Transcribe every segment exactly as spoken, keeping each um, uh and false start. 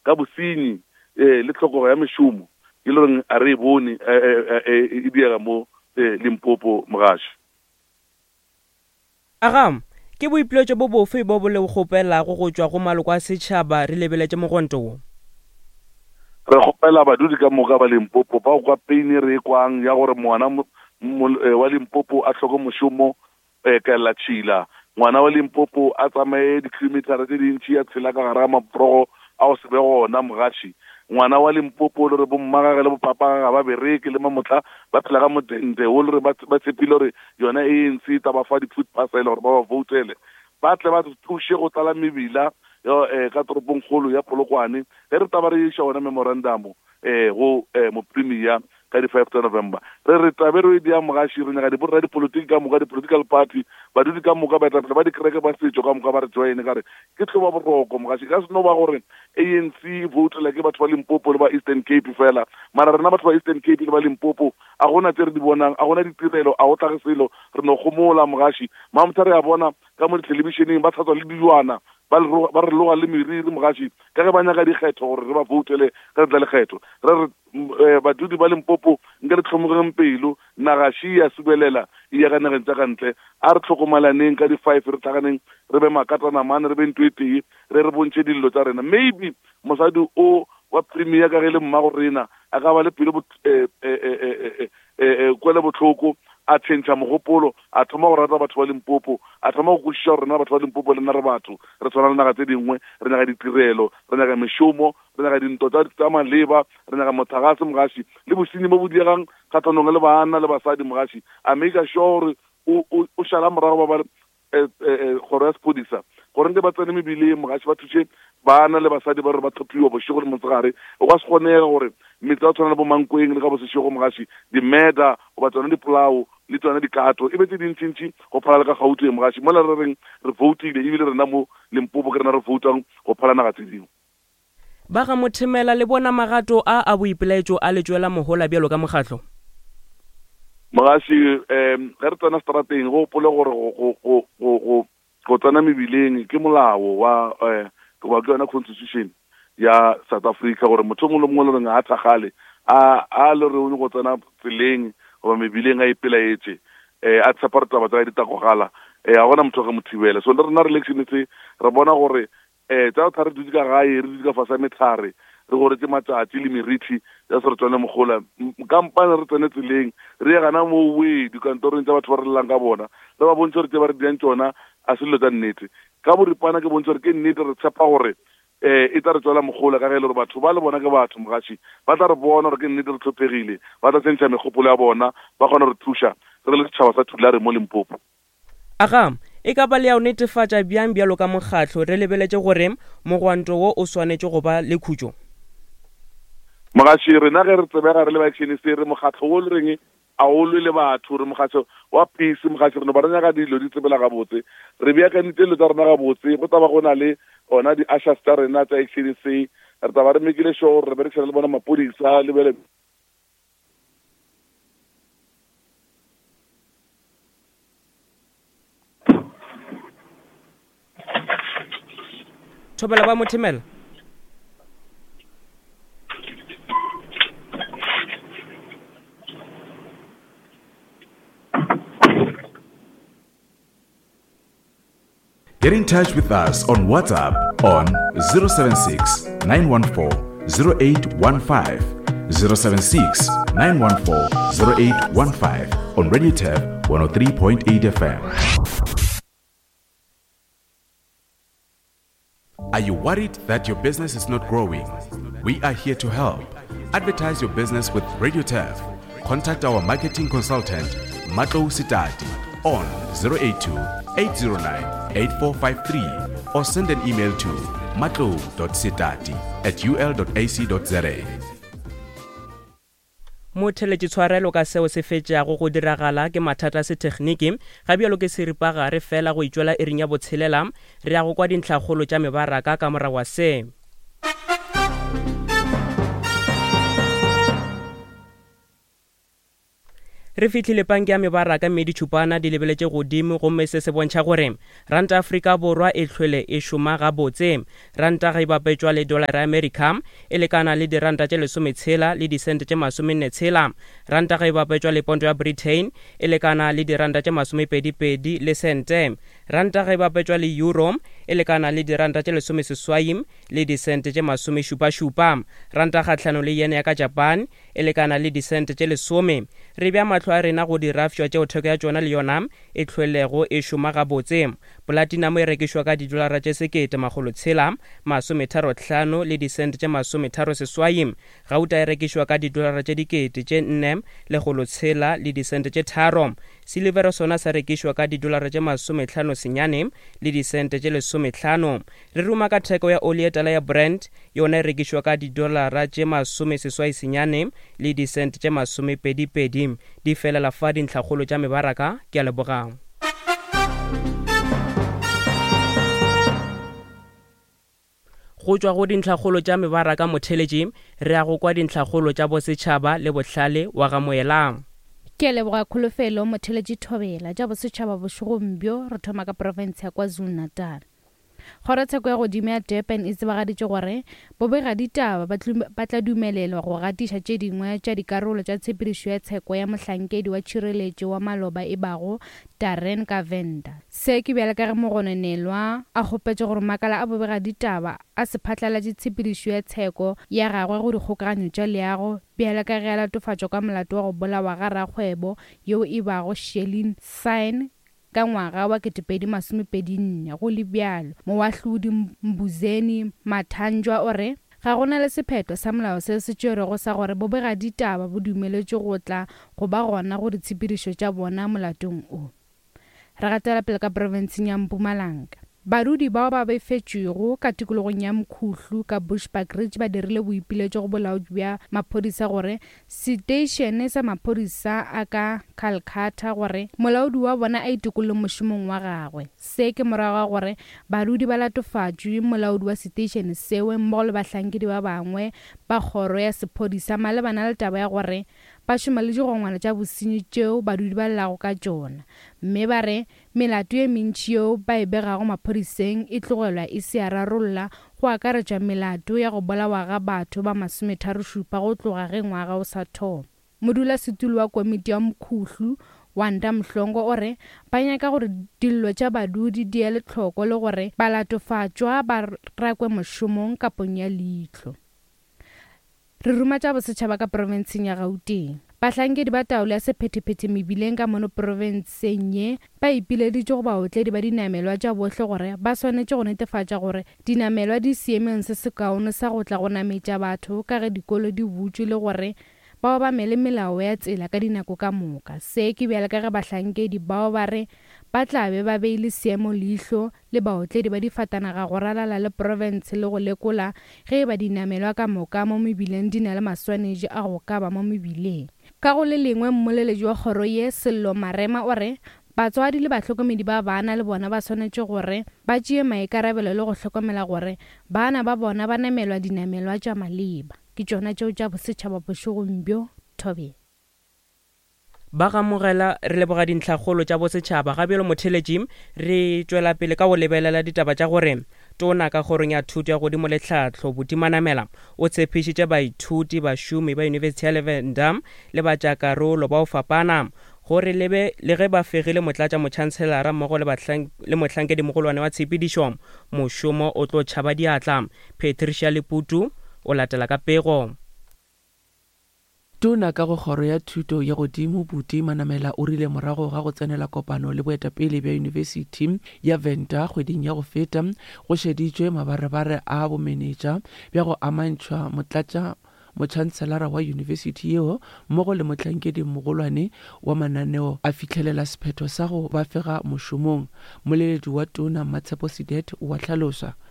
ka bosenyi eh le tlhokego ya meshumo ke le reng a re bone e diega mo Limpopo Mogashi. Agam ke boipiletšo bo bofe bo bo le gopelago go tšwa go maloko a setšhaba re lebeletse mogonto wo? Re gopela badudi ka moka ba Limpopo ba kwa peine re kwang ya gore ngwana wa Limpopo a tlhoke moshomo ka la tšhila, ngwana wa Limpopo a tsamaye di-kilometers tse dintši a tshela ka gare ga maprogo a go se be gona Mogashi, ngwana wa Limpopo le re bommagage le bopapa ga ba bereke le mamotla ba phela ga modende o le re ba tshepile gore yona A N C ta ba fa di-food parcel gore ba ba voutele ba tle ba thushe go tlala mebila ka toropong kgolo ya Polokwane ge re taba re iša ona memorandum go mo premier ka di five of November re re tabe re di ya Mogashi re nyaga di borra di politiki ka moka di political party ba dudi ka moka ba tla ba di kreke ba setšo ka moka ba re join ka re ke tlo ba boroko Mogashi ka seno ba gore A N C vote like batho ba Limpopo le ba Eastern Cape fela mara rena batho ba Eastern Cape le ba Limpopo a gona tse re di bonang a gona ditirelo a go tla ge selo re no gomola Mogashi mamotsa re a bona ka mo televisioneng ba tshatswa le dijwana ba re loga le meriri Mogashi ka ge ba nyaka dikgetho gore re ba voutele ka re tla lekgetho re re badudi ba Limpopo nke re tlhomogeng pelo nagashi ya subelela e ya ka nageng tsa kantle a re tlhokomalaneng ka di-five re tlhaganeng re be makatanamane re beng twetee re re bontšhe dillo tsa rena maybe mosadi o wa premier ka ge le mmago rena a ka ba le pelo kwele botlhoko a tšhentšha mogopolo a thoma go rata batho ba Limpopo a thoma go kwešiša gore rena batho ba Limpopo le nna re batho re tshwana le naga tse dingwe re nyaga ditirelo re nyaga mešomo re nyaga dinto tsa maleba re nyaga motlakase Mogashi le bosenyi mo bo diegang kgathanong le bana le basadi Mogashi a make sure gore o šala morago ba ba kgoro ya sepodisa gore nke ba tsene mebileng Mogashi ba thuše bana le basadi ba re ba tlhophiwa bošego le motsegare o ka se kgonega gore metse a tshwana le bo Mankweng le ka bosešego Mogashi di-murder go ba tsona dipolao le tsona dikato e be tse dintšintši go phala le ka Gauteng Mogashi mola re reng re voutile ebile rena mo Limpopo ke rena re voutang go phala naga tse dingwe ba ga Mothemela le bona magato a a boipelaetšo a le tšwela mohola bjalo ka mokgatlo? Mogashi um ge re tsena strateng go opole gore go tsena mebileng ke molao wa wa ke yona constitution ya South Africa gore motho mongwe le mongwe le reng a thagale a le re o go tsena tseleng goba mebileng a ipelaetše a tshepa re taba tsa ditakogala a gona motho ga mothibela so le rena re election tse re bona gore tsa tsa re dudi ka gae re dudi ka fasa methare re gore ke matšatši le meriti ya se re tswane mogola kampane re tsene tseleng re ye gana mo we dikantorong tsa batho ba re lelang ka bona le ba bontse gore tse ba re diang tsona a se dilo tsa nnete ka boripana ke bontse gore ke nnete re tshepa gore e tla re tswela mogola ka ge le gore batho ba le bona ke batho Mogashi ba tla re bona gore ke nnete re tlhophegile ba tla tsentšha megopolo ya bona ba kgona re thuša re le setšhaba sa thulare mo Limpopo. Agam e ka ba le ya o netefatša bjang bjalo ka mokgatlo re lebeletse gore mogwanto wo o swanetše go ba le khutšo? Mogashi rena ge re tsebega re le baactioniste re mokgatlo o le reng a o le batho re mokgatlo wa peace Mogashi rena ba re nyaga dilo di tsebela gabotse re beakantse dilo tsa rena gabotse go taba go na le ona di-ushers tsa rena tsa actioniste re taba re mekile sure re berekisana le bona mapodisa le bele Thobela ba Mothemela. Get in touch with us on WhatsApp on zero seven six nine one four zero eight one five, zero seven six nine one four zero eight one five on Radio T E V one oh three point eight F M. Are you worried that your business is not growing? We are here to help. Advertise your business with Radio T E V. Contact our marketing consultant, Matlo Sitati, on zero eight two eight zero nine eight four five three or send an email to matlo dot sitati at u l dot a c dot z a. Motheletše tshwarelo ka seo se fetšago go diragala ke mathata se tekhniki ga bjalo ke seripagare fela go itšwela e reng ya botshelela re ya go kwa dintlhakgolo tša mebaraka ka morago wa se. re fitlhile panke ya mebaraka mme ditšhupana di lebeletse godimo gomme se se bontšha gore ranta Afrika Borwa e tlhwele e šoma gabotse. Ranta ga e bapetšwa le dolara ya America e lekana le diranta tše lesometshela le disente tše masomenne tshela. Ranta ga e bapetšwa le pondo ya Britain e lekana le diranta tše masomepedipedi le sente. Ranta ga e bapetšwa le euro e lekana le diranta tše lesomeseswai le disente tše masomešupašupa. Ranta kgahlano le yene ya ka Japan e lekana le disente tše lesome. Re bea mahlo a rena go dirafšwa tšeo theko ya tšona le yona e tlhwelego e šoma gabotse. Platinum e rekišwa ka didolara tše sekete magolo tshela masometharo hlano le disente tše masometharo seswai. Gauta e rekišwa ka didolara tše dikete tše nne legolo tshela le disente tše tharo. Silivero sona sa rekišwa ka didolara tše masomehlano senyane le disente tše lesomehlano. Re ruma ka theko ya oli e tala ya Brent yona e rekišwa ka didolara tše masomeseswai senyane le disente tše masomepedipedi. Di felela fa dintlhakgolo tša mebaraka ke a lebogang. Go tšwa go dintlhakgolo tša mebaraka motheletši re a go kwa dintlhakgolo tša bosetšhaba le bohlale wa gamoelang. Ke a leboga kholofelo motheletši Thobela tša bosetšhaba bošogombjo re thoma ka province ya KwaZulu Natal. Kgorotsheko ya godimo ya Durban e tsebagaditše gore bobegaditaba ba tla dumelelwa go gatiša tše dingwe tša dikarolo tša tshepedišo ya tsheko ya mohlankedi wa tšhireletšo wa maloba e bago Darren Kavenda. Se ke bjale ka ge mogononelwa a kgopetše gore makala a bobegaditaba a se phatlalatše tshepedišo ya tsheko ya gagwe go dikgokaganyo tša leago bjale ka ge a latofatšwa ka molato wa go bolawa ga rakgwebo yeo e bago Shelin Sign ka ngwaga wa ketepedi masomepedi nne go le bjalo. Moahlodi Mbuzeni Mathanjwa ore ga gona le sephetho sa molao se se tšerego sa gore bobegaditaba bo dumeletše go tla go ba gona go ditshepedišo tša bona molatong o. Re gatela pele ka provinseng ya Mpumalanga. Barudi bao ba befetšwego ka tikologong ya Mkhuhlu ka Bushbuckridge ba dirile boipiletšo go bolaodi bja maphodisa gore seteišene sa maphodisa a ka Calcutta gore molaodi wa bona a itokolle mošomong wa gagwe. Se ke morago ga gore barudi ba latofatšwe molaodi wa seteišene sewe mmogo le bahlankedi ba bangwe ba kgoro ya sephodisa malebana le taba ya gore ba šoma le digongwana tša bosenyi tšeo badudi ba llago ka tšona, mme ba re melato ye mentši yeo ba e begago maphodiseng e tlogelwa e se a rarolola go akaretša melato ya go bolawa ga batho ba masometharošupa go tloga ge ngwaga o sa thoma. Modulasetulo wa komiti ya Mkhuhlu Wanda Mhlongo ore ba nyaka gore dillo tša badudi di ele tlhoko le gore ba latofatšwa ba rakwe mošomong ka ponyo ya leihlo. Re ruma tša bosetšhaba ka provinseng ya Gauteng. Bahlankedi ba taolo ya sephetephete mebileng ka mono provinseng ye ba ipileditše go baotledi ba dinamelwa tša bohle gore ba swanetše go netefatša gore dinamelwa di seemeng se sekaone sa go tla go nametša batho ka ge dikolo di butšwe le gore bao ba mele melao ya tsela ka dinako ka moka. Se ke bjale ka ge bahlankedi bao ba re ba tla be ba beile seemo leihlo le baotledi ba difatanaga go ralala le province le go lekola ge ba dinamelwa ka moka mo mebileng di na le maswanetše a go ka ba mo mebileng. Ka go le lengwe mmoleledi wa kgoro ye Sello Marema ore batswadi le bahlokomedi ba bana le bona ba swanetše gore ba tšee maikarabelo le go hlokomela gore bana ba bona ba namelwa dinamelwa tša maleba. Ke tšona tšeo tša bosetšhaba bošogombjo Thobela. Ba gamogela re leboga dintlhakgolo tša bosetšhaba gabjalo motheletši re tšwela pele ka go lebelela ditaba tša gore tona ka kgorong ya thuto ya godimo le tlhahlo Butimanamela o tshepišitše baithuti bašomi ba Yunibesithi ya Levenda le batšakarolo ba o fapana gore lebe le ge ba fegile motlatša motšhanselara mmogo le mohlankedi mogolwane wa tshepedišo mošomo o tlo tšhaba diatla. Patricia Leputu o latela ka pego. Tona ka go kgoro ya thuto ya godimo Butimanamela o rile morago ga go tsenela kopano le boetapele bja Yunibesithi ya Venda kgweding ya go feta go šeditšwe mabarebare a bomenetša bja go amantšhwa motlatša motšhanselara wa yunibesithi yeo mmogo le mohlankedi mogolwane wa mananeo a fitlhelela sephetho sa go ba fega mošomong. Moleledi wa tona Matshepo Sidet wa hlalosa.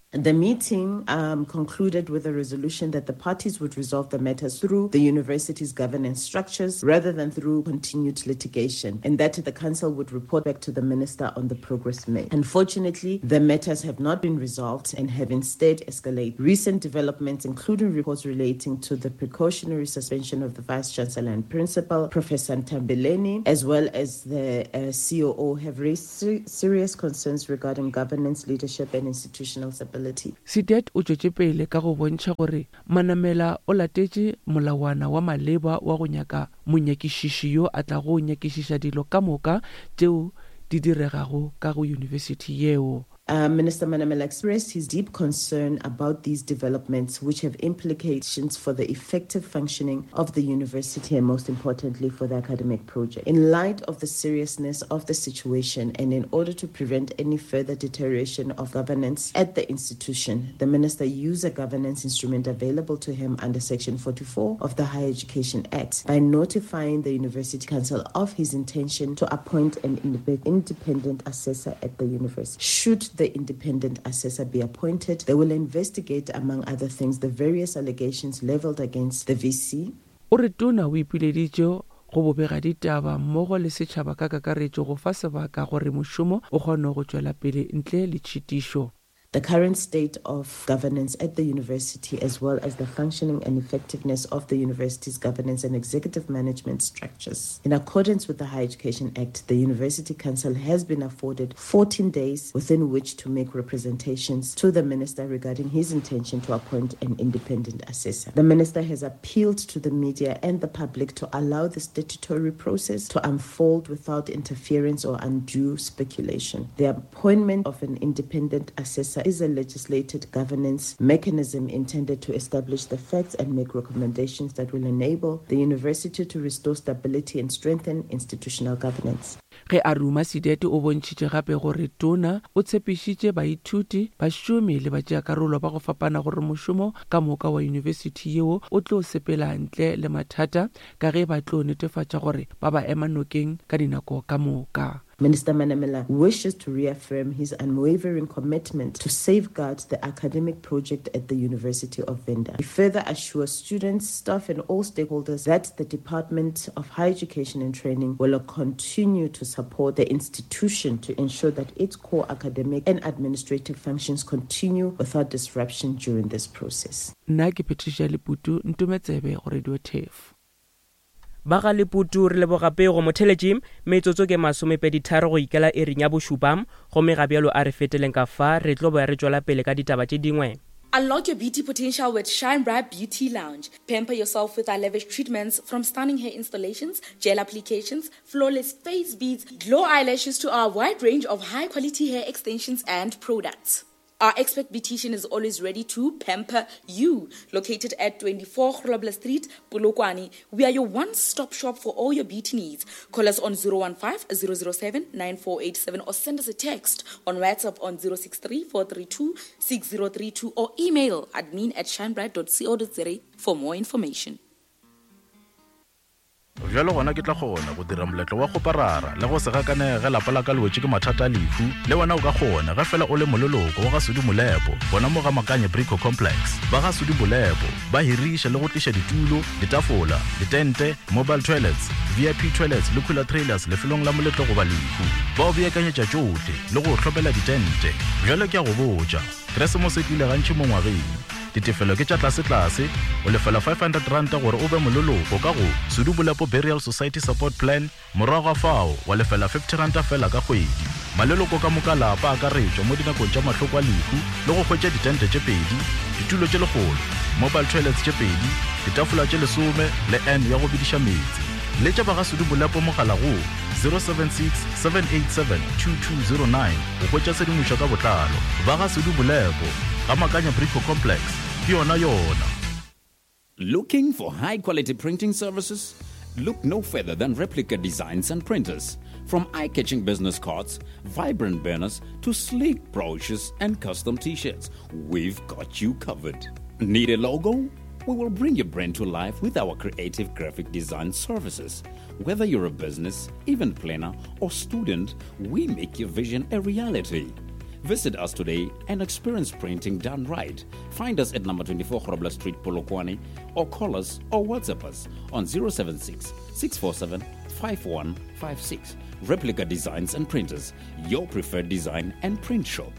The meeting um, concluded with a resolution that the parties would resolve the matters through the university's governance structures rather than through continued litigation, and that the council would report back to the minister on the progress made. Unfortunately, the matters have not been resolved and have instead escalated. Recent developments, including reports relating to the precautionary suspension of the Vice Chancellor and Principal, Professor Ntambeleni, as well as the uh, C O O, have raised ser- serious concerns regarding governance, leadership, and institutional stability. Sidet o tšwetše pele ka go bontšha gore Manamela o latetše molawana wa maleba wa go nyaka monyakišiši yo a tla go nyakišiša dilo ka moka tšeo di diregago ka go university yeo. Uh, Minister Manamela expressed his deep concern about these developments, which have implications for the effective functioning of the university and, most importantly, for the academic project. In light of the seriousness of the situation and in order to prevent any further deterioration of governance at the institution, the Minister used a governance instrument available to him under Section forty-four of the Higher Education Act by notifying the University Council of his intention to appoint an independent assessor at the university. Should the independent assessor be appointed, they will investigate, among other things, the various allegations leveled against the V C. O re tona o ipileditše go bobega ditaba mmogo le setšhaba ka kakaretšo go fa sebaka gore mošomo o kgone go tšwela pele ntle le tšhitišo. The current state of governance at the university, as well as the functioning and effectiveness of the university's governance and executive management structures. In accordance with the Higher Education Act, the University Council has been afforded fourteen days within which to make representations to the Minister regarding his intention to appoint an independent assessor. The Minister has appealed to the media and the public to allow the statutory process to unfold without interference or undue speculation. The appointment of an independent assessor is a legislated governance mechanism intended to establish the facts and make recommendations that will enable the university to restore stability and strengthen institutional governance. Ge Aruma Sidete o bontšitše gape gore tona o tshepišitše baithuti bašomi le batšeakarolo ba go fapana gore mošomo ka moka wa university yeo o tlo sepela ntle le mathata ka ge ba tlo netefatša gore ba ba ema nokeng ka dinako ka moka. Minister Manamela wishes to reaffirm his unwavering commitment to safeguard the academic project at the University of Venda. He further assures students, staff and all stakeholders that the Department of Higher Education and Training will continue to support the institution to ensure that its core academic and administrative functions continue without disruption during this process. Nna ke Patricia Leputu, Ntumetsebe go Radio T F. ba ga Leputu re leboga pego motheletši metsotso ke masomepeditharo go ikela e reng ya bošupam gomme ga bjalo a re feteleng ka fa re tlo boya re tšwela pele ka ditaba tše dingwe. Unlock your beauty potential with Shine Bright Beauty Lounge. Pamper yourself with our lavish treatments, from stunning hair installations, gel applications, flawless face beads, glow eyelashes to our wide range of high-quality hair extensions and products. Our expert beautician is always ready to pamper you. Located at twenty-four Grobler Street, Polokwane, we are your one-stop shop for all your beauty needs. Call us on zero one five, zero zero seven, nine four eight seven or send us a text on WhatsApp on zero six three, four three two, six zero three two or email admin at shinebright dot co dot za for more information. Jalo gona ke tla gona go dira moletlo wa go parara le go se gakanege lapa la ka lwetse ke mathata a lefu le wena o ka gona ga fela o le mololoko wa ga Sudi Molepo bona mo ga Makanye Brico Complex ba ga Sudi Molepo ba hirisha le go tlisha ditulo ditafola ditente mobile toilets V I P toilets le cooler trailers le felong la moletlo go ba lefu ba o beakanyetša tšohle le go tlhopela ditente jalo ke a go botša Christmas e tlile gantši mo ngwageng ditefelo ke tša tlase-tlase o lefela five hundred rand gore o be mololoko ka go Sudi Molepo Burial Society Support Plan morago fao wa lefela fifty rand fela ka kgwedi maleloko ka moka lapa a ka retšwa mo dinakong tša mahloko a lefu le go hwetša ditente tše pedi ditulo tše legolo mobile toilets tše pedi ditafola tše lesome le n ya go bediša metsi le tša ba ga Sudi Molepo mogala go zero seven six, seven eight seven, two two zero nine go hwetša sedimošo ka botlalo ba ga Sudi Molepo ga Makanye Brico Complex ke yona yona. Looking for high-quality printing services? Look no further than Replica Designs and Printers. From eye-catching business cards, vibrant banners, to sleek brochures and custom t-shirts, we've got you covered. Need a logo? We will bring your brand to life with our creative graphic design services. Whether you're a business, event planner, or student, we make your vision a reality. Visit us today and experience printing done right. Find us at number twenty-four Grobler Street, Polokwane, or call us or WhatsApp us on zero seven six, six four seven, five one five six. Replica Designs and Printers, your preferred design and print shop.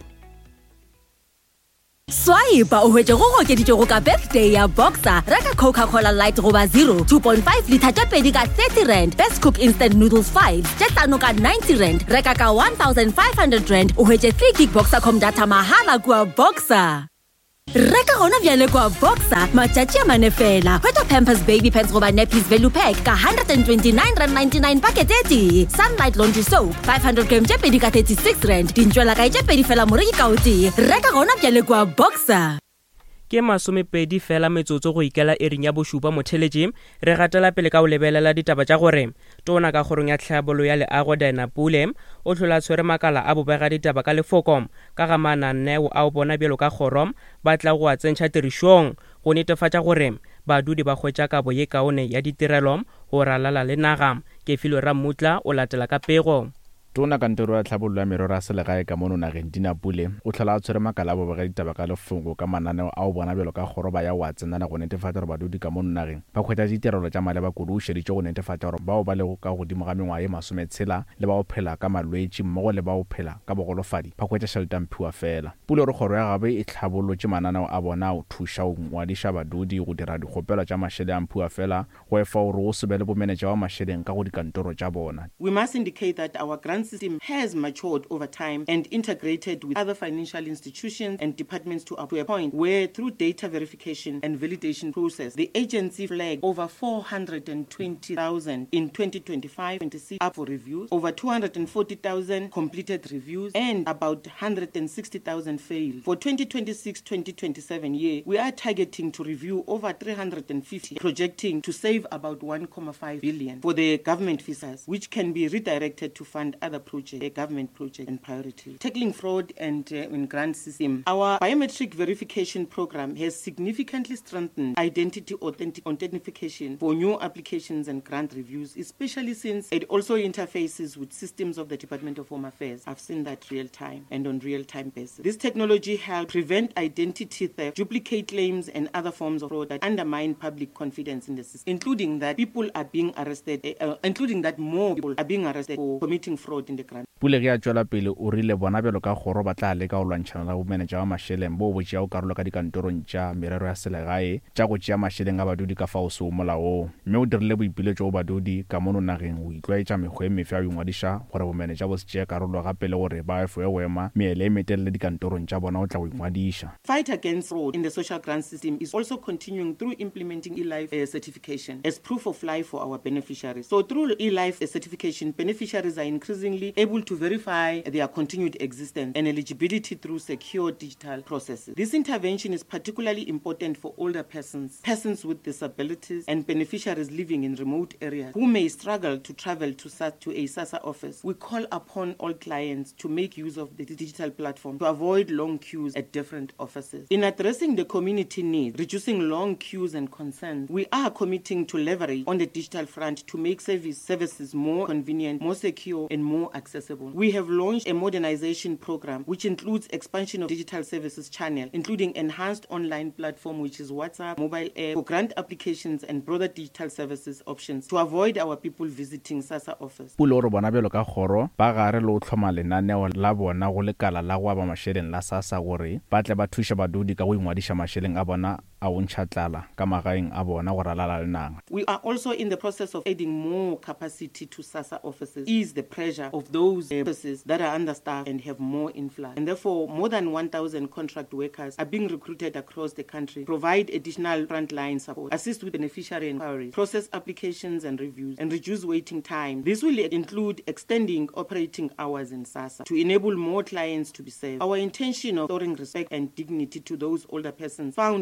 Swaipa o hwetše go gokeditše go ka birthday ya Boxer. Reka Coca-Cola Light goba zero, two point five litre tše pedi ka thirty rand. Best Cook Instant Noodles five, tše hlano ka ninety rand. Reka ka one thousand five hundred rand. O hwetše three gig Boxer com data mahala kua Boxer. Reka gona bjale kwa Boxer, matšatši a mane fela. Hwetša Pampers Baby Pants goba Nappies Value Pack ka one hundred twenty-nine rand ninety-nine packet eti. Sunlight Laundry Soap, five hundred grams tše pedi ka thirty-six rand. Dintšwela ka tše pedi fela moreki ka o tee. Reka gona bjale kwa Boxer. Ke masomepedi fela metsotso go ikela ering ya bošupa motheletši re gatela pele ka o lebelela ditaba tša gore tona ka kgorong ya tlhabolo ya leago Diana Pule o tlhola tshwere makala a bobega ditaba ka lefoko ka ga mananeo a o bona bjelo ka kgorom ba tla go a tsentšha tirišong go netefatša gore badudi ba hwetša kabo ye kaone ya ditirelo go ralala le naga ke filo Ramutla o latela ka pego. Tona kantoro ya tlhabollo ya merero ya selegae ka mono nageng Diana Pule o tlhola a tshwere makala a bobega ditaba ka lefoko ka mananeo a o bona bjelo ka kgoroba ya wa tsenana go netefatša gore badudi ka mono nageng ba hwetša ditirelo tša maleba kudu o šeditše go netefatša gore bao ba lego ka godimo ga mengwaga ye masometshela le bao phela ka malwetši mmogo le bao phela ka bogolofadi ba hwetša šaletamphiwa fela. Pule gore kgoro ya gabe e tlhabolotše mananeo a bona o thuša go ngwadiša badudi go dira dikgopelo tša mašele a mphiwa fela go efa gore o se be le bomenetša wa mašeleng ka go dikantoro tša bona. We must indicate that our grant system has matured over time and integrated with other financial institutions and departments to a point where through data verification and validation process, the agency flagged over four hundred twenty thousand in twenty twenty-five twenty-six up for reviews, over two hundred forty thousand completed reviews, and about one hundred sixty thousand failed. For twenty twenty-six twenty twenty-seven year, we are targeting to review over three hundred fifty, projecting to save about one point five billion for the government visas, which can be redirected to fund other projects, a government project and priority. Tackling fraud and uh, in grant system. Our biometric verification program has significantly strengthened identity authentic authentication for new applications and grant reviews, especially since it also interfaces with systems of the Department of Home Affairs. I've seen that real time and on real time basis. This technology helps prevent identity theft, duplicate claims and other forms of fraud that undermine public confidence in the system, including that people are being arrested, uh, including that more people are being arrested for committing fraud in the grant. Pule ge a tšwela pele o rile bona bjelo ka kgoro ba tla leka go lwantšhana la bomenetša wa mašeleng bo bo tšea o karolo ka dikantorong tša merero ya selegae tša go tšea mašeleng a badudi ka fao se o molaong mme o dirile boipiletšo go badudi ka mono nageng go itlwaetša mekgwa e mefe a go ingwadiša gore bomenetša bo se tšea karolo gape le gore ba efe go ema meele e metelele dikantorong tša bona o tla go ingwadiša. Fight against fraud in the social grant system is also continuing through implementing e-life uh, certification as proof of life for our beneficiaries. So through e-life uh, certification, beneficiaries are increasingly able to verify their continued existence and eligibility through secure digital processes. This intervention is particularly important for older persons, persons with disabilities, and beneficiaries living in remote areas who may struggle to travel to, to a SASSA office. We call upon all clients to make use of the digital platform to avoid long queues at different offices. In addressing the community needs, reducing long queues and concerns, we are committing to leverage on the digital front to make service services more convenient, more secure, and more accessible. We have launched a modernization program which includes expansion of digital services channel, including enhanced online platform which is WhatsApp, mobile app for grant applications and broader digital services options to avoid our people visiting SASSA office. Pulo re bona bjelo ka kgoro ba gare le o tlhoma lenaneo la bona go lekala la go aba mašeleng la SASSA gore ba tle ba thuša badudi ka go ingwadiša mašeleng a bona a o ntšhatlala ka magaeng a bona go ralala le naga. We are also in the process of adding more capacity to SASSA offices, ease the pressure of those offices that are understaffed and have more influx. And therefore, more than one thousand contract workers are being recruited across the country, provide additional frontline support, assist with beneficiary inquiries, process applications and reviews, and reduce waiting time. This will include extending operating hours in SASSA to enable more clients to be served. Our intention of restoring respect and dignity to those older persons found in our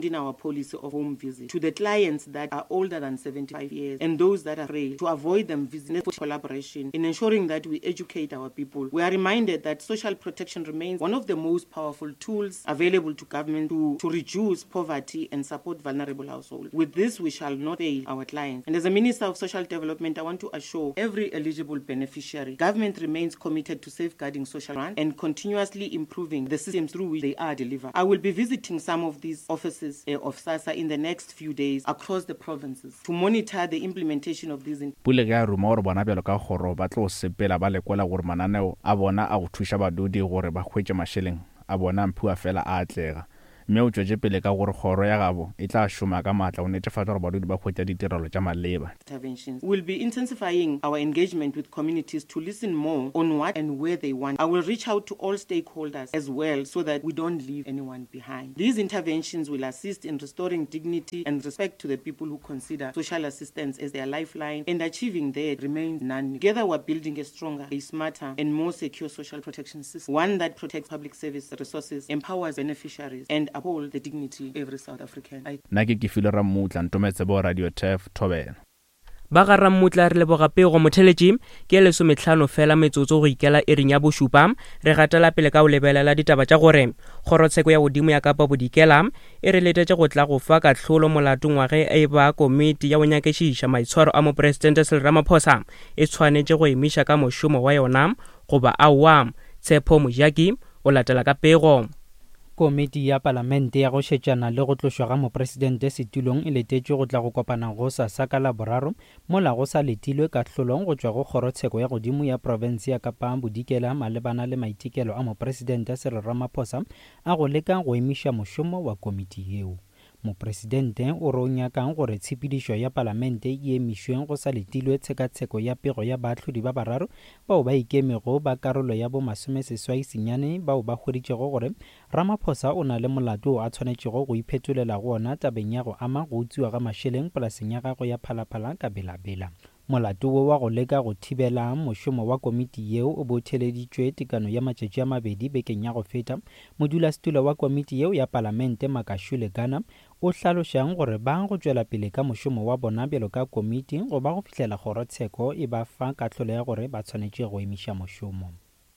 policy of home visit to the clients that are older than seventy-five years and those that are frail, to avoid them visiting, for collaboration in ensuring that we educate our people. We are reminded that social protection remains one of the most powerful tools available to government to, to reduce poverty and support vulnerable households. With this, we shall not fail our clients. And as a Minister of Social Development, I want to assure every eligible beneficiary, government remains committed to safeguarding social rights and continuously improving the systems through which they are delivered. I will be visiting some of these offices uh, of SASSA in the next few days across the provinces to monitor the implementation of these. Pule ga ruma gore bona bjalo ka goro ba tlo sepela ba lekola gore mananeo a bona a go thusha badudi gore ba khwetse masheleng a bona mphua fela a atlega mme o tšwetse pele ka gore goro ya gabo e tla shoma ka matla o netefatsa gore badudi ba khwetsa ditirelo tša maleba. Interventions. We'll be intensifying our engagement with communities to listen more on what and where they want. I will reach out to all stakeholders as well so that we don't leave anyone behind. These interventions will assist in restoring dignity and respect to the people who consider social assistance as their lifeline, and achieving that remains none. Together we're building a stronger, a smarter and more secure social protection system, one that protects public service resources, empowers beneficiaries and uphold the dignity of every South African. Nake ke file ra mutla ntometse bo Radio Tef Thobela. Ba ga Ramutla re leboga pego motheletši ke le sometlhano fela metsotso go ikela e reng ya bošupa re gatela pele ka o lebelela ditaba tša gore kgorotsheko ya godimo ya Kapa Bodikela e re letetše go tla go fa kahlolo molato ngwage e ba komiti ya go nyakešiša maitshwaro a mopresidente Cyril Ramaphosa e tshwanetše go emiša ka mošomo wa yona goba aowa. Tshepo Mojaki o latela ka pego. Komiti ya Palamente ya go šetšana le go tlošwa ga mopresidente setulong e letetše go tla go kopana go SASSA ka la boraro mola go sa letilwe kahlolong go tšwa go kgorotsheko ya godimo ya province ya Kapa Bodikela malebana le maitikelo a mopresidente Cyril Ramaphosa a go leka go emiša mošomo wa komiti yeo. Mopresidente o re o nyakang gore tshepedišo ya Palamente e emišweng go sa letilwe tshekatsheko ya pego ya baahlodi ba bararo bao ba ikemego ba karolo ya bo masomeseswai senyane bao ba hweditšego gore Ramaphosa o na le molato a tshwanetšego go iphetolela go ona tabeng ya go ama go utsiwa ga mašeleng polaseng ya gago ya phalaphala ka belabela. Molato wo wa go leka go thibela mošomo wa komiti yeo o botheleditšwe tekano ya matšatši a mabedi bekeng ya go feta. Modulasetulo wa komiti yeo ya Palamente Makashule Gana o hlalošang gore ba go tšwela pele ka mošomo wa bona bjalo ka komiti go ba go fihlela kgorotsheko e ba fa kahlolo ya gore ba tshwanetše go emiša mošomo.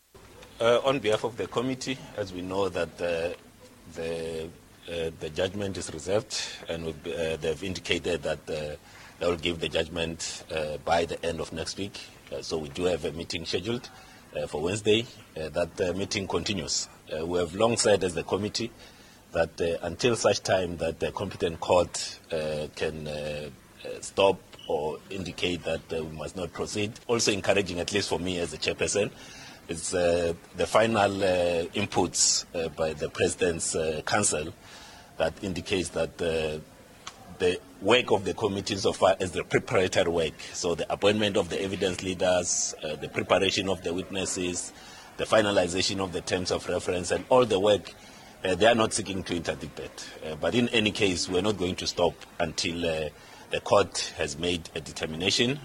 Uh, on behalf of the committee, as we know that uh, the uh, the judgment is reserved, and uh, they've indicated that uh, they will give the judgment uh, by the end of next week. Uh, so we do have a meeting scheduled uh, for Wednesday. Uh, that uh, meeting continues. Uh, we have long said as the committee that uh, until such time that the competent court uh, can uh, uh, stop or indicate that uh, we must not proceed. Also encouraging, at least for me as the chairperson, is uh, the final uh, inputs uh, by the President's uh, Council that indicates that uh, the work of the committee so far is the preparatory work. So the appointment of the evidence leaders, uh, the preparation of the witnesses, the finalization of the terms of reference, and all the work, uh, they are not seeking to interdict that. Uh, but in any case, we're not going to stop until uh, the court has made a determination.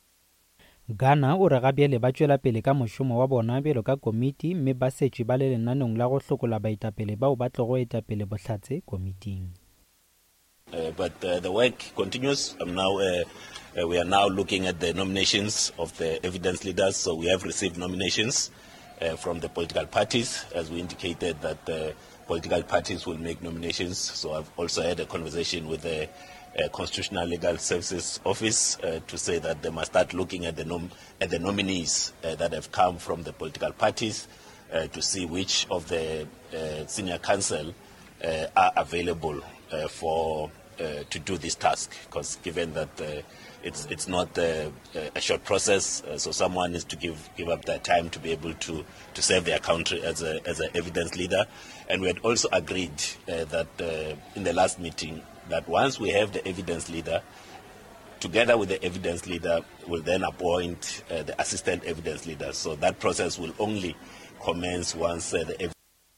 Ghana o re gabiele ba tšwela pele ka mošomo wa bona bjelo ka komiti mme ba setše ba le lenanong la go hlokola baetapele bao ba tlo go etapele bohlatse komiting. Uh, but uh, the work continues. Um, now uh, uh, we are now looking at the nominations of the evidence leaders. So we have received nominations uh, from the political parties, as we indicated that uh, political parties will make nominations. So I've also had a conversation with the uh, Constitutional Legal Services Office uh, to say that they must start looking at the nom at the nominees uh, that have come from the political parties uh, to see which of the uh, senior council uh, are available uh, for uh, to do this task. Because given that uh, it's it's not uh, a short process, uh, so someone needs to give give up their time to be able to to serve their country as a as an evidence leader. And we had also agreed uh, that uh, in the last meeting that once we have the evidence leader, together with the evidence leader, we'll then appoint uh, the assistant evidence leader. So that process will only commence once uh, the evidence.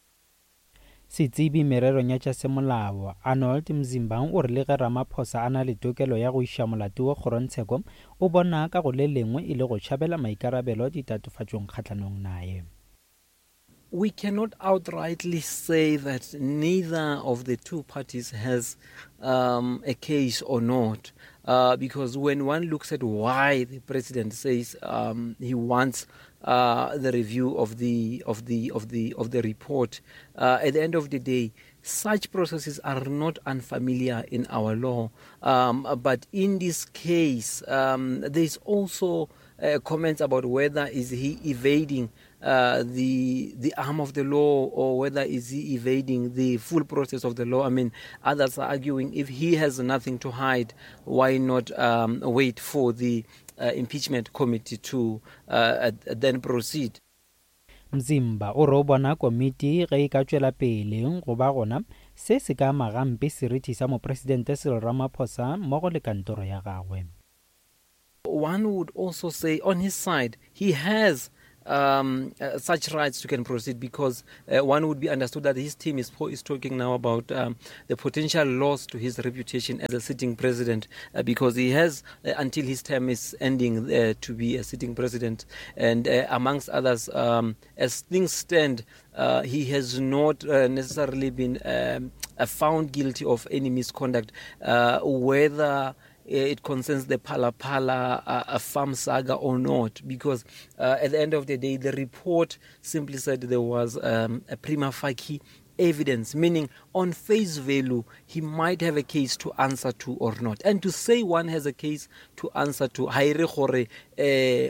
Setsibi mererong ya tša semolao Arnold Mzimbang o re le ge Ramaphosa a na le tokelo ya go iša molato wa kgorotsheko o bona ka go le lengwe e le go tšhabela maikarabelo ditatofatšong kgatlhanong naye. we cannot outrightly say that neither of the two parties has um, a case or not, uh, because when one looks at why the president says um, he wants uh, the review of the of the of the of the report, uh, at the end of the day, such processes are not unfamiliar in our law. Um, but in this case, um, there is also uh, comments about whether is he evading uh, the the arm of the law or whether is he evading the full process of the law. I mean, others are arguing if he has nothing to hide, why not um, wait for the uh, impeachment committee to uh, then proceed. Mzimba o re o bona komiti ge e ka tšwela pele go ba gona se se ka magampe seriti sa mopresidente Cyril Ramaphosa mmogo le kantoro ya gagwe. One would also say on his side he has um, uh, such rights to can proceed, because uh, one would be understood that his team is, is talking now about um, the potential loss to his reputation as a sitting president, uh, because he has uh, until his term is ending uh, to be a sitting president, and uh, amongst others, um, as things stand, uh, he has not uh, necessarily been um, uh, found guilty of any misconduct, uh, whether it concerns the Phala Phala uh, farm saga or not, because uh, at the end of the day, the report simply said there was um, a prima facie evidence, meaning on face value, he might have a case to answer to or not. And to say one has a case to answer to, at the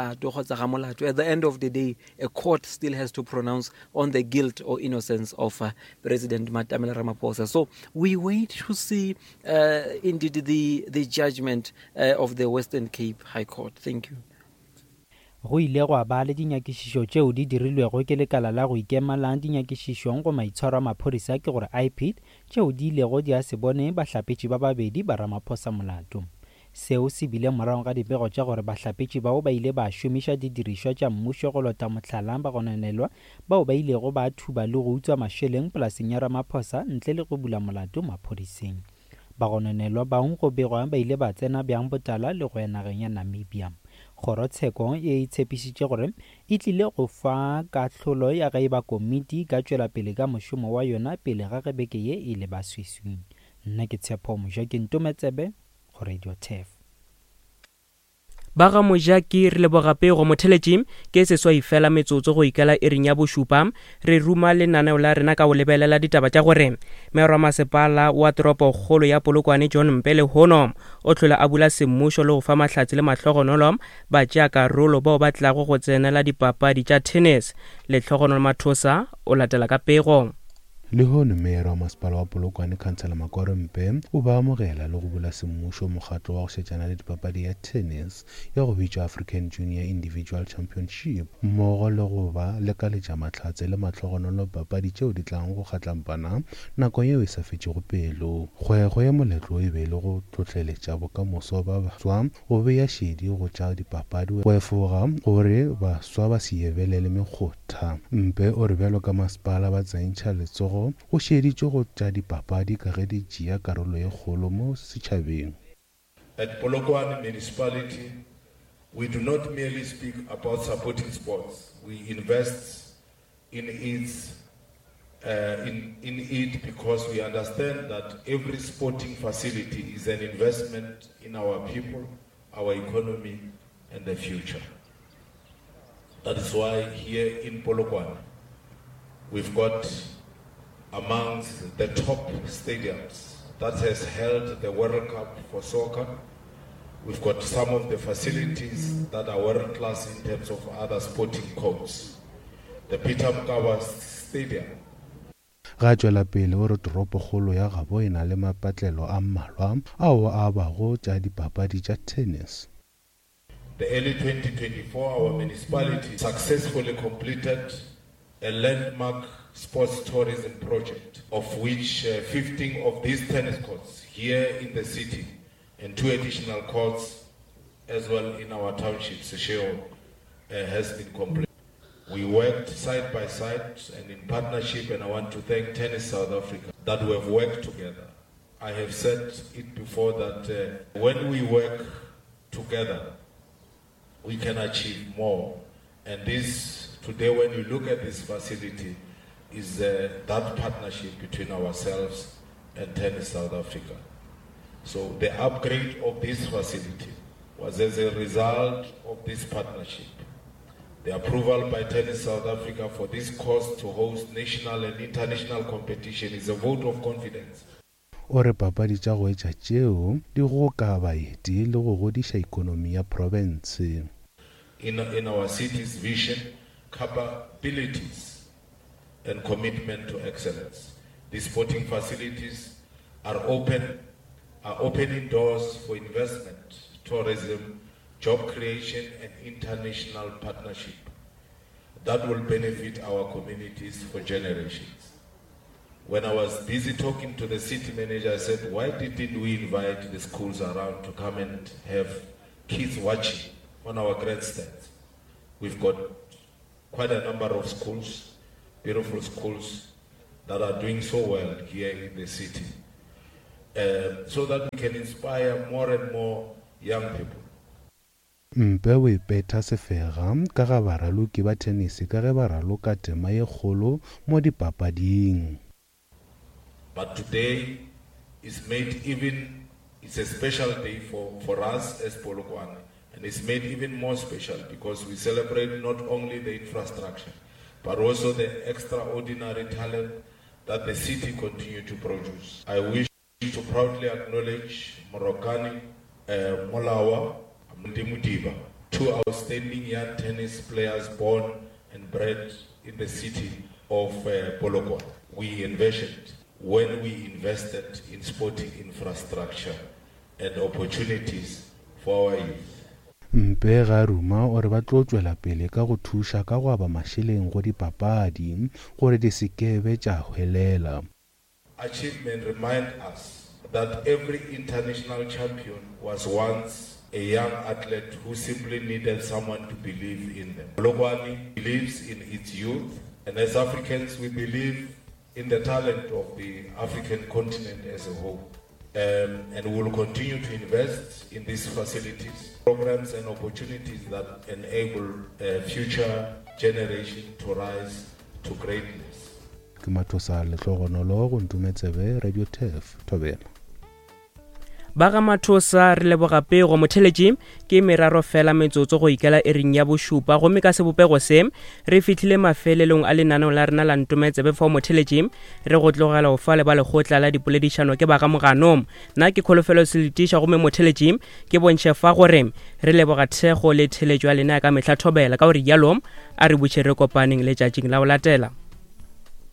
end of the day, a court still has to pronounce on the guilt or innocence of uh, President Matamela Ramaphosa. So we wait to see uh, indeed the, the judgment uh, of the Western Cape High Court. Thank you. Go ile go ba le dinyakišišo tšeo di dirilwego ke lekala la go ikemalang dinyakišišong go maitshwaro a maphodisa ke gore I P I D tšeo di ilego di a se bone bahlapetši ba babedi ba Ramaphosa molato. Seo se bile morago ga dipego tša gore bahlapetši bao ba ile ba šomiša didirišwa tša mmušo go lota mohlalang ba gonanelwa bao ba ilego ba thuba le go utswa mašeleng polaseng ya Ramaphosa ntle le go bula molato maphodiseng. Ba gonanelwa baong go begwa ba ile ba tsena bjang botala le go ya nageng ya Namibia. Kgorotsheko e itshepišitše gore e tlile go fa kahlolo ya ga eba komiti ka tšwela pele ka mošomo wa yona pele ga ge beke ye e le ba swiswing. Nna ke Tshepo Mojaki Ntometsebe go Radio T F. Ba ga Mojaki re leboga pego motheletši ke seswai fela metsotso go ikela ering ya bošupa re ruma lenaneo la rena ka go lebelela ditaba tša gore Mayor wa Masepala wa toropo kgolo ya Polokwane John Mpele Hono o tlhola a bula semmušo le go fa mahlatse le mahlogonolo ba tšea karolo bao ba tlago go tsenela dipapadi tša tennis. Letlhogonolo Mathosa o latela ka pego. Le hono Mayor wa Masepala wa Polokwane Councillor Makoro Mpe o ba amogela le go bula semmušo mokgatlo wa go šetšana le dipapadi ya tennis ya go bitšwa African Junior Individual Championship mmogo le go ba lekaletša mahlatse le mahlogonolo papadi tšeo di tlang go kgatlampana nako yeo e sa fetšego pelo. Kgwego ya moletlo e be le go tlotleletša bokamoso ba baswa go beya šedi go tša dipapadi go efoga gore baswa ba se ebelele mekgotha. Mpe o re bjalo ka masepala ba tsentšha letsogo go šeditšwe go tša dipapadi ka ge di tšea karolo ye kgolo mo setšhabeng. At Polokwane Municipality, we do not merely speak about supporting sports. We invest in its uh, in in it because we understand that every sporting facility is an investment in our people, our economy, and the future. That is why here in Polokwane, we've got amongst the top stadiums that has held the World Cup for soccer. We've got some of the facilities that are world class in terms of other sporting codes. The Peter Mokaba Stadium. Ga tšwela pele o re toropo kgolo ya Gabo e na le mapatlelo a mmalwa ao a bago tša dipapadi tša tennis. The early twenty twenty-four, our municipality successfully completed a landmark sports tourism project, of which uh, fifteen of these tennis courts here in the city and two additional courts as well in our township, Sesheo, uh, has been completed. We worked side by side and in partnership, and I want to thank Tennis South Africa that we have worked together. I have said it before that uh, when we work together, we can achieve more. And this today when you look at this facility is uh, that partnership between ourselves and Tennis South Africa. So the upgrade of this facility was as a result of this partnership. The approval by Tennis South Africa for this course to host national and international competition is a vote of confidence. Ore papadi tša go etša tšeo di go ka baeti le go godiša ikonomi ya province. In, in our city's vision, capabilities and commitment to excellence, the sporting facilities are open, are opening doors for investment, tourism, job creation and international partnership that will benefit our communities for generations. When I was busy talking to the city manager, I said, why didn't we invite the schools around to come and have kids watching on our grandstands? We've got quite a number of schools, beautiful schools that are doing so well here in the city, uh, so that we can inspire more and more young people. Mpe o ipeta sefega ka ga baraloki ba tennis ka ge ba raloka tema ye kgolo mo dipapading. But today is made even, it's a special day for, for us as Polokwane, and it's made even more special because we celebrate not only the infrastructure, but also the extraordinary talent that the city continue to produce. I wish to proudly acknowledge Morokani, uh, Molawa, Mudiba, two outstanding young tennis players born and bred in the city of uh, Polokwane. We envisioned when we invested in sporting infrastructure and opportunities for our youth. Mpe ga ruma ore ba tlo tswela pele ka go thuša ka go aba mašeleng go dipapadi gore di sekebe tša hwelela. Achievement remind us that every international champion was once a young athlete who simply needed someone to believe in them. Polokwane believes in its youth, and as Africans we believe in the talent of the African continent as a whole. Um, and we will continue to invest in these facilities, programs and opportunities that enable a future generation to rise to greatness. Ke mathosa letlogonolo go ntumetsebe Radio Tef Thobela. ba ga mathosa re leboga pego motheletši ke meraro fela metsotso go ikela e ring ya bošupa gomme ka sebopego se re fitlhile mafelelong a lenaneo la rena la ntumetsebe fao motheletši re go tlogela go fa le ba lekgotla la dipoledišano ke ba ga mogano nna ke kholofelo seletiša gomme motheletši ke bontšhe fa gore re leboga thego le theletšo ya lena ka mehla Thobela ka gore yalo a re butše re kopaneng letšatšing la go latela.